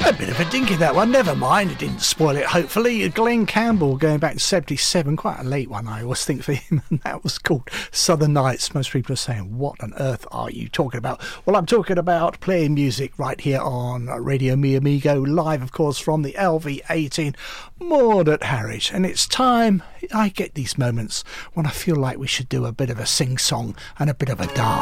A bit of a dinky, that one. Never mind, it didn't spoil it, hopefully. Glenn Campbell, going back to 77, quite a late one, I always think, for him, and that was called Southern Nights. Most people are saying, what on earth are you talking about? Well, I'm talking about playing music right here on Radio Mi Amigo, live, of course, from the LV18, moored at Harwich. And it's time, I get these moments when I feel like we should do a bit of a sing-song and a bit of a dance.